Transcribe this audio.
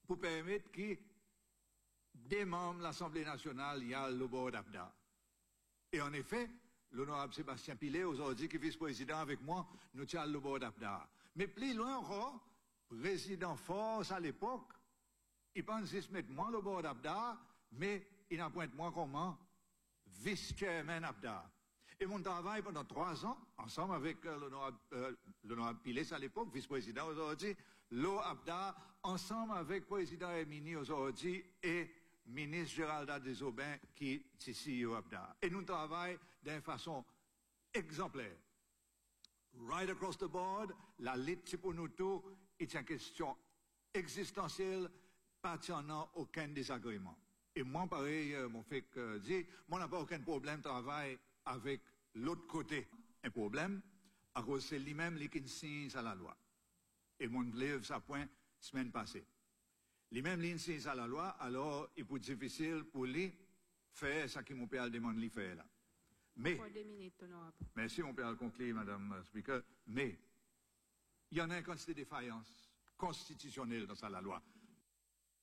pour permettre que des membres de l'Assemblée nationale y a le bord d'Abda. Et en effet, l'honorable Sébastien Pilet, aujourd'hui, qui est vice-président avec moi, nous tient le bord d'Abda. Mais plus loin encore, président Force à l'époque, il pensait se mettre moi le bord d'Abda, mais il appointe moi comment vice-chairman Abda. Et mon travail pendant 3 ans, ensemble avec l'honorable Pilet à l'époque, vice-président aujourd'hui, Lo Abda, ensemble avec président Emini aujourd'hui et ministre Géralda Desaubin qui est ici au Abda. Et nous travaillons d'une façon exemplaire. Right across the board, la lutte pour nous tous est une question existentielle, pas tenant aucun désagrément. Et moi, pareil, mon fait que dit, moi, n'a pas aucun problème de travail avec l'autre côté. Un problème, à cause c'est lui-même qui signe à la loi. Et mon lève sa point semaine passée. Lui-même, il signe à la loi, alors il peut être difficile pour lui faire ce que mon père demande de lui faire là. Mais, pour 2 minutes, honorable. Merci mon père conclure, madame Speaker, mais il y en a une quantité de défaillances constitutionnelles dans la loi.